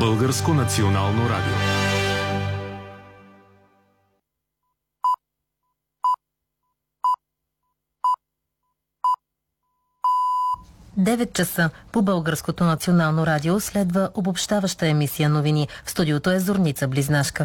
Българско национално радио. 9 часа по Българското национално радио следва обобщаваща емисия новини. В студиото е Зорница Близнашка.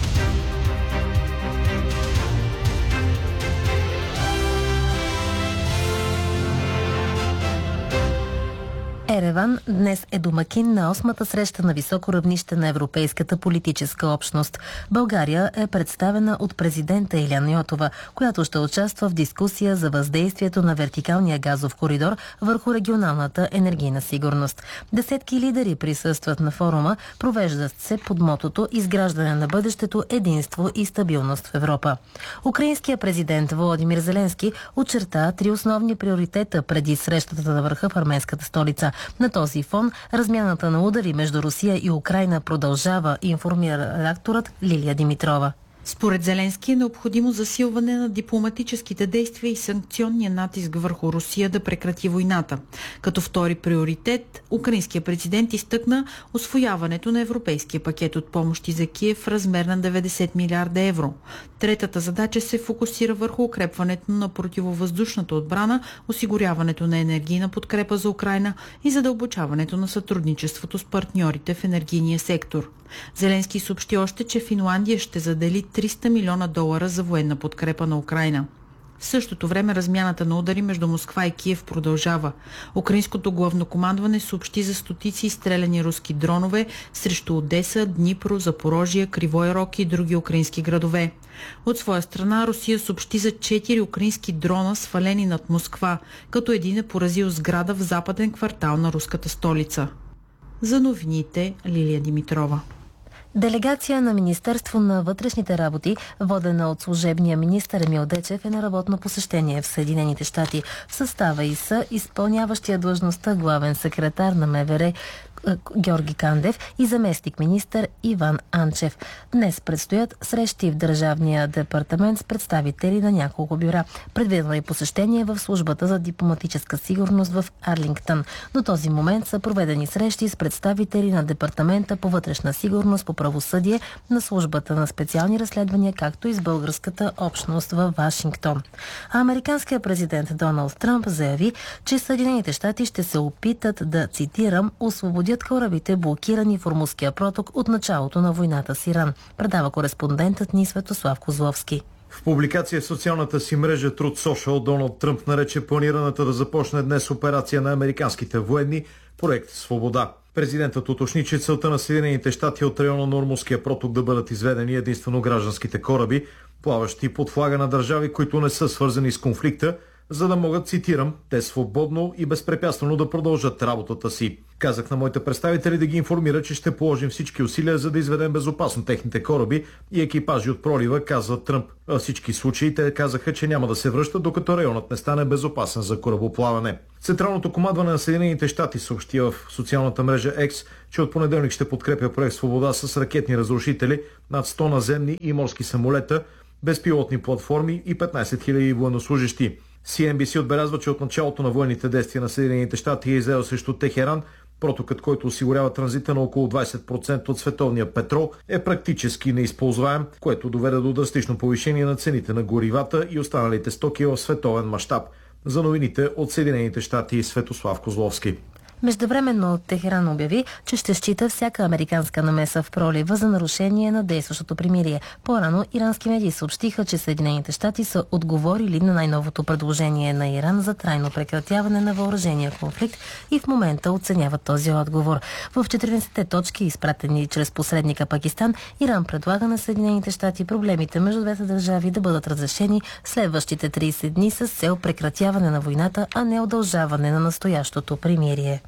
Ереван днес е домакин на 8-та среща на високо равнище на Европейската политическа общност. България е представена от президента Илияна Йотова, която ще участва в дискусия за въздействието на вертикалния газов коридор върху регионалната енергийна сигурност. Десетки лидери присъстват на форума, провеждат се под мотото "Изграждане на бъдещето, единство и стабилност в Европа". Украинският президент Володимир Зеленски очерта 3 основни приоритета преди срещата на върха в арменската столица. На този фон размяната на удари между Русия и Украйна продължава, информира редакторът Лилия Димитрова. Според Зеленски е необходимо засилване на дипломатическите действия и санкционния натиск върху Русия да прекрати войната. Като втори приоритет, украинският президент изтъкна усвояването на европейския пакет от помощи за Киев в размер на 90 милиарда евро. Третата задача се фокусира върху укрепването на противовъздушната отбрана, осигуряването на енергийна подкрепа за Украйна и задълбочаването на сътрудничеството с партньорите в енергийния сектор. Зеленски съобщи още, че Финландия ще задели $300 милиона за военна подкрепа на Украйна. В същото време размяната на удари между Москва и Киев продължава. Украинското главнокомандване съобщи за стотици изстреляни руски дронове срещу Одеса, Днипро, Запорожие, Кривой Рог и други украински градове. От своя страна Русия съобщи за 4 украински дрона, свалени над Москва, като един е поразил сграда в западен квартал на руската столица. За новините Лилия Димитрова. Делегация на Министерство на вътрешните работи, водена от служебния министър Емил Дечев, е на работно посещение в Съединените щати. В състава й са изпълняващия длъжността главен секретар на МВР Георги Кандев и заместник-министър Иван Анчев. Днес предстоят срещи в Държавния департамент с представители на няколко бюра. Предвидено и посещение в службата за дипломатическа сигурност в Арлингтън. До този момент са проведени срещи с представители на Департамента по вътрешна сигурност, по правосъдие, на службата на специални разследвания, както и с българската общност във Вашингтон. Американският президент Доналд Тръмп заяви, че Съединените щати ще се опитат да, цитирам, освободят корабите, блокирани в Ормузския проток от началото на войната с Иран. Предава кореспондентът ни Светослав Козловски. В публикация в социалната си мрежа Truth Social Доналд Тръмп нарече планираната да започне днес операция на американските военни проект Свобода. Президентът уточни, че целта на Съединените щати от района на Ормузския проток да бъдат изведени единствено гражданските кораби, плаващи под флага на държави, които не са свързани с конфликта, за да могат, цитирам, те свободно и безпрепятствено да продължат работата си. Казах на моите представители да ги информира, че ще положим всички усилия, за да изведем безопасно техните кораби и екипажи от пролива, казва Тръмп. Във всички случаи те казаха, че няма да се връщат, докато районът не стане безопасен за корабоплаване. Централното командване на Съединените щати съобщи в социалната мрежа X, че от понеделник ще подкрепя проект Свобода с ракетни разрушители, над 100 наземни и морски самолета, безпилотни платформи и 15 000 военнослужещи. CNBC отбелязва, че от началото на военните действия на Съединените щати е излязъл срещу Техеран. Протокът, който осигурява транзита на около 20% от световния петрол, е практически неизползваем, което доведе до драстично повишение на цените на горивата и останалите стоки в световен мащаб. За новините от Съединените щати Светослав Козловски. Междувременно Техеран обяви, че ще счита всяка американска намеса в пролива за нарушение на действащото примирие. По-рано ирански медии съобщиха, че Съединените щати са отговорили на най-новото предложение на Иран за трайно прекратяване на въоръжения конфликт и в момента оценяват този отговор. В 14-те точки, изпратени чрез посредника Пакистан, Иран предлага на Съединените щати проблемите между двете държави да бъдат разрешени следващите 30 дни с цел прекратяване на войната, а не удължаване на настоящото примирие.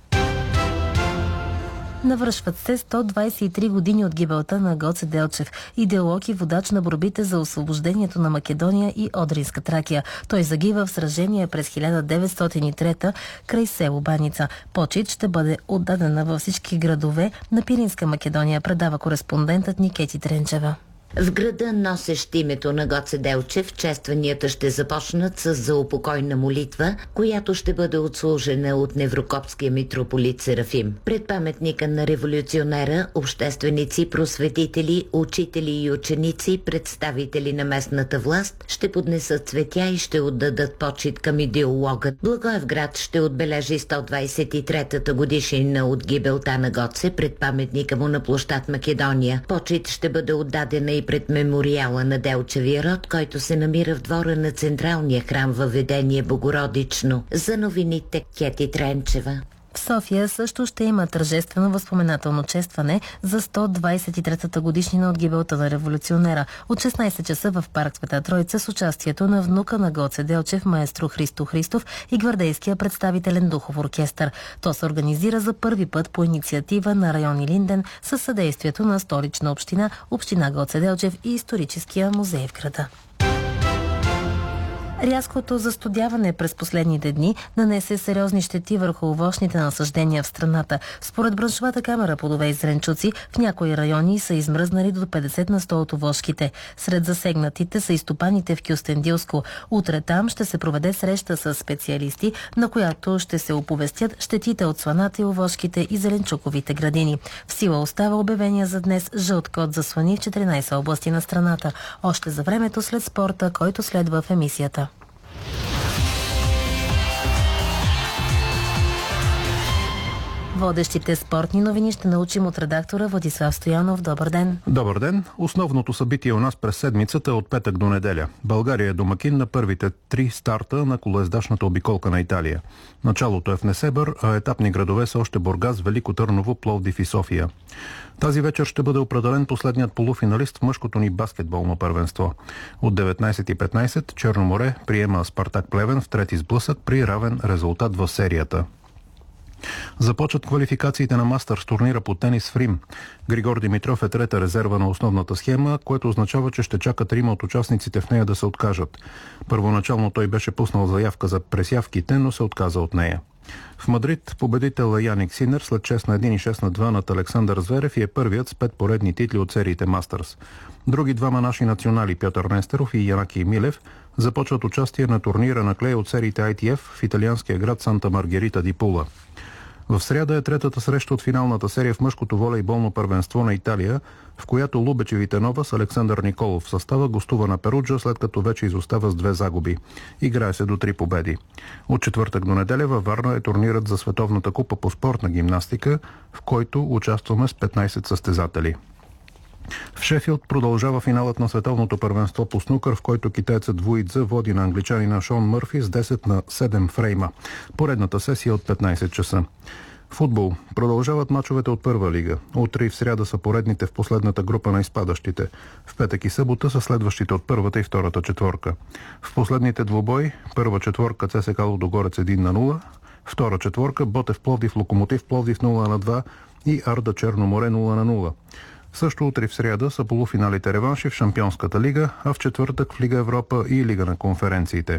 Навършват се 123 години от гибелта на Гоце Делчев, идеолог и водач на борбите за освобождението на Македония и Одринска Тракия. Той загива в сражение през 1903 край село Баница. Почит ще бъде отдадена във всички градове на Пиринска Македония, предава кореспондентът ни Кети Тренчева. В града, носещ името на Гоце Делчев, честванията ще започнат с заупокойна молитва, която ще бъде отслужена от неврокопския митрополит Серафим. Пред паметника на революционера, общественици, просветители, учители и ученици, представители на местната власт ще поднесат цветя и ще отдадат почит към идеологът. Благоевград ще отбележи 123-та годишнина от гибелта на Гоце пред паметника му на площад Македония. Почит ще бъде отдадена и пред мемориала на Делчевия род, който се намира в двора на централния храм във Ведение Богородично. За новините Кети Тренчева. В София също ще има тържествено възпоменателно честване за 123-та годишнина от гибелта на революционера от 16 часа в парк Света Троица с участието на внука на Гоце Делчев, маестро Христо Христов и гвардейския представителен духов оркестър. То се организира за първи път по инициатива на район Илинден със съдействието на Столична община, община Гоце Делчев и историческия музей в града. Рязкото застудяване през последните дни нанесе сериозни щети върху овощните насаждения в страната. Според браншовата камера плодове и зеленчуци, в някои райони са измръзнали до 50 на 100 от овошките. Сред засегнатите са и стопаните в Кюстендилско. Утре там ще се проведе среща с специалисти, на която ще се оповестят щетите от сланата и овошките и зеленчуковите градини. В сила остава обявения за днес жълт код за слани в 14 области на страната. Още за времето след спорта, който следва в емисията. Водещите спортни новини ще научим от редактора Владислав Стоянов. Добър ден! Добър ден! Основното събитие у нас през седмицата е от петък до неделя. България е домакин на първите 3 старта на колоездачната обиколка на Италия. Началото е в Несебър, а етапни градове са още Бургас, Велико Търново, Пловдив и София. Тази вечер ще бъде определен последният полуфиналист в мъжкото ни баскетболно първенство. От 19:15 Черно море приема Спартак Плевен в трети сблъсък при равен резултат в серията. Започват квалификациите на Мастърс турнира по тенис в Рим. Григор Димитров е трета резерва на основната схема, което означава, че ще чакат 3 от участниците в нея да се откажат. Първоначално той беше пуснал заявка за пресявките, но се отказа от нея. В Мадрид победител е Яник Синер след 6-1 и 6-2 над Александър Зверев и е първият с 5 поредни титли от сериите Мастърс. Други двама наши национали, Пьотър Нестеров и Янаки Милев, започват участие на турнира на клей от сериите ITF в италианския град Санта Маргерита ди Пула. В сряда е третата среща от финалната серия в мъжкото волейболно първенство на Италия, в която Лубечи Витенова с Александър Николов в състава гостува на Перуджа, след като вече изостава с 2 загуби. Играе се до 3 победи. От четвъртък до неделя във Варна е турнирът за Световната купа по спортна гимнастика, в който участваме с 15 състезатели. В Шефилд продължава финалът на световното първенство по снукър, в който китаецът Вуидзе води на англичанина Шон Мърфи с 10-7 фрейма. Поредната сесия от 15 часа. Футбол. Продължават мачовете от първа лига. Утре и в сряда са поредните в последната група на изпадащите. В петък и събота са следващите от първата и втората четворка. В последните двубой първа четворка ЦСКА Лудогорец 1-0, втора четворка Ботев Пловдив Локомотив Пловдив 0-2 и Арда Черно море 0-0. Също утре в сряда са полуфиналите реванши в Шампионската лига, а в четвъртък в Лига Европа и Лига на конференциите.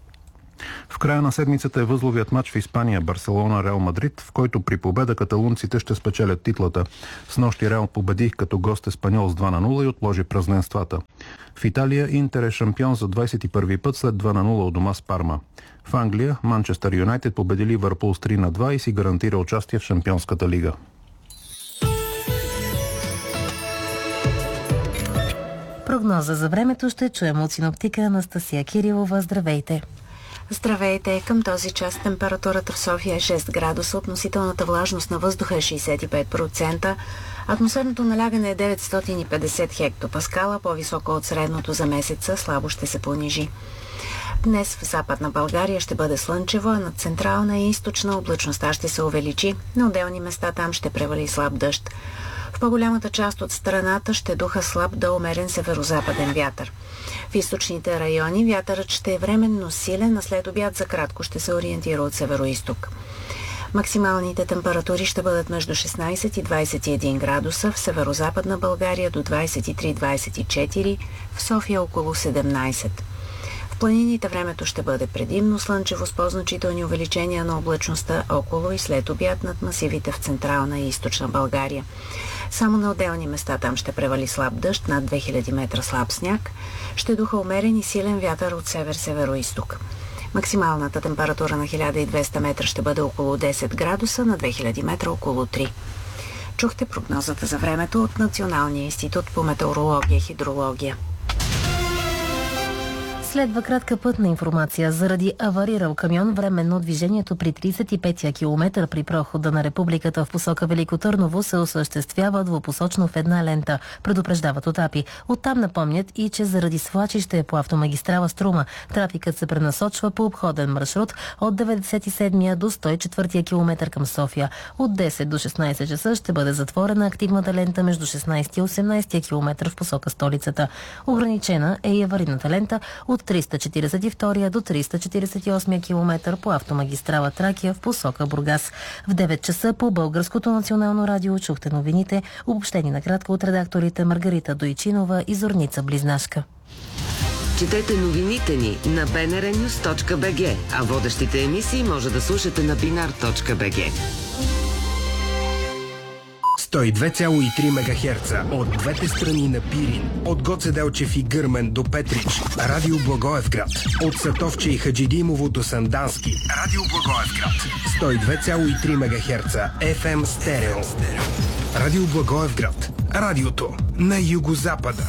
В края на седмицата е възловият матч в Испания Барселона-Реал Мадрид, в който при победа каталунците ще спечелят титлата. Снощи Реал победи като гост Еспаньол с 2-0 и отложи празненствата. В Италия Интер е шампион за 21 път след 2-0 от дома с Парма. В Англия Манчестър Юнайтед победи Ливърпул с 3-2 и си гарантира участие в Шампионската лига. Прогноза за времето ще чуем от синоптика Анастасия Кирилова. Здравейте! Здравейте! Към този час температурата в София е 6 градуса, относителната влажност на въздуха е 65%, атмосферното налягане е 950 хектопаскала, по-високо от средното за месеца, слабо ще се понижи. Днес в Западна България ще бъде слънчево, а над централна и източна облачността ще се увеличи. На отделни места там ще превали слаб дъжд. В по-голямата част от страната ще духа слаб до умерен северозападен вятър. В източните райони вятърът ще е временно силен, а след обяд за кратко ще се ориентира от североизток. Максималните температури ще бъдат между 16 и 21 градуса, в северозападна България до 23-24, в София около 17. В планините времето ще бъде предимно слънчево с по-значителни увеличения на облачността около и след обяд над масивите в централна и източна България. Само на отделни места там ще превали слаб дъжд, над 2000 метра слаб сняг. Ще духа умерен и силен вятър от север-североизток. Максималната температура на 1200 метра ще бъде около 10 градуса, на 2000 метра около 3. Чухте прогнозата за времето от Националния институт по метеорология и хидрология. Следва кратка пътна информация. Заради аварирал камион, временно движението при 35-я километър при прохода на Републиката в посока Велико Търново се осъществява двупосочно в една лента, предупреждават от АПИ. Оттам напомнят и, че заради свлачище по автомагистрала Струма, трафикът се пренасочва по обходен маршрут от 97-я до 104-я километър към София. От 10 до 16 часа ще бъде затворена активната лента между 16 и 18 километър в посока столицата. Ограничена е и аварийната лента от 342 до 348 км по автомагистрала Тракия в посока Бургас. В 9 часа по Българското национално радио чухте новините, обобщени накратко от редакторите Маргарита Дойчинова и Зорница Близнашка. Четете новините ни на bnrnews.bg, а водещите емисии може да слушате на binar.bg. 102,3 МГц от двете страни на Пирин, от Гоце Делчев и Гърмен до Петрич, Радио Благоевград, от Сатовче и Хаджидимово до Сандански, Радио Благоевград, 102,3 МГц, FM стерео. Радио Благоевград, радиото на югозапада.